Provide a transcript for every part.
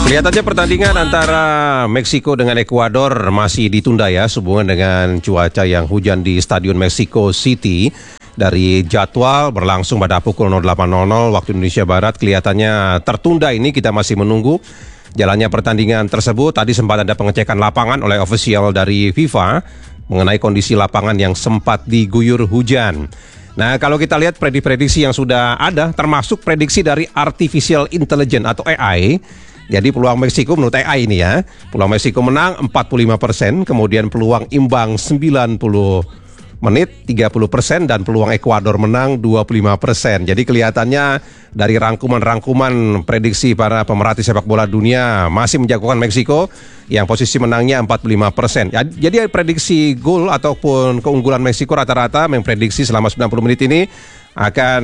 Kelihatannya pertandingan antara Meksiko dengan Ekuador masih ditunda ya, sehubungan dengan cuaca yang hujan di Stadion Mexico City. Dari jadwal berlangsung pada pukul 08.00 waktu Indonesia Barat, kelihatannya tertunda ini. Kita masih menunggu jalannya pertandingan tersebut. Tadi sempat ada pengecekan lapangan oleh ofisial dari FIFA mengenai kondisi lapangan yang sempat diguyur hujan. Nah, kalau kita lihat prediksi yang sudah ada, termasuk prediksi dari Artificial Intelligence atau AI. Jadi peluang Meksiko menurut AI ini ya, peluang Meksiko menang 45%, kemudian peluang imbang 90 menit 30%, dan peluang Ekuador menang 25%. Jadi kelihatannya dari rangkuman prediksi para pemerhati sepak bola dunia masih menjagokan Meksiko yang posisi menangnya 45%. Jadi prediksi gol ataupun keunggulan Meksiko rata-rata memprediksi selama 90 menit ini akan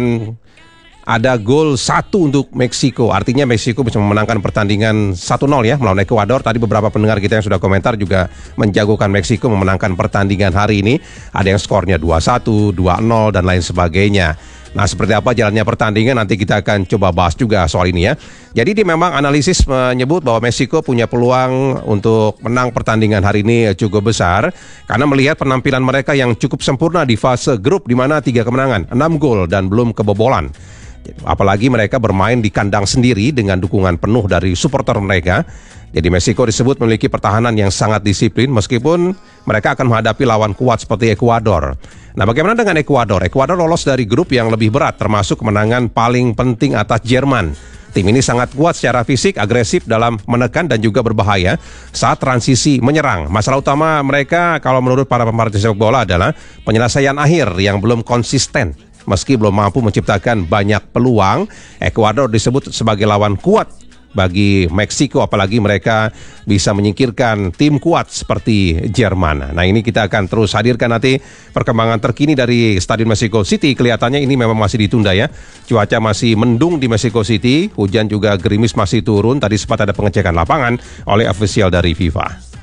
ada gol 1 untuk Meksiko. Artinya Meksiko bisa memenangkan pertandingan 1-0 ya melawan Ekuador. Tadi beberapa pendengar kita yang sudah komentar juga menjagokan Meksiko memenangkan pertandingan hari ini. Ada yang skornya 2-1, 2-0 dan lain sebagainya. Nah, seperti apa jalannya pertandingan nanti kita akan coba bahas juga soal ini ya. Jadi dia memang analisis menyebut bahwa Meksiko punya peluang untuk menang pertandingan hari ini cukup besar karena melihat penampilan mereka yang cukup sempurna di fase grup, di mana 3 kemenangan, 6 gol dan belum kebobolan. Apalagi mereka bermain di kandang sendiri dengan dukungan penuh dari supporter mereka. Jadi Meksiko disebut memiliki pertahanan yang sangat disiplin meskipun mereka akan menghadapi lawan kuat seperti Ekuador. Nah, bagaimana dengan Ekuador? Ekuador lolos dari grup yang lebih berat, termasuk kemenangan paling penting atas Jerman. Tim ini sangat kuat secara fisik, agresif dalam menekan dan juga berbahaya saat transisi menyerang. Masalah utama mereka kalau menurut para pemerhati sepak bola adalah penyelesaian akhir yang belum konsisten. Meski belum mampu menciptakan banyak peluang, Ekuador disebut sebagai lawan kuat bagi Meksiko, apalagi mereka bisa menyingkirkan tim kuat seperti Jerman. Nah, ini kita akan terus hadirkan nanti perkembangan terkini dari Stadion Mexico City. Kelihatannya ini memang masih ditunda ya. Cuaca masih mendung di Mexico City, hujan juga gerimis masih turun. Tadi sempat ada pengecekan lapangan oleh ofisial dari FIFA.